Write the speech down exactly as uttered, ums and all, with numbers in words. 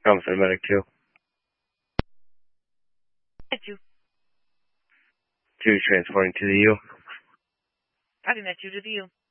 Homicide Medic two. two. two transporting to the U. Copy that two to the U.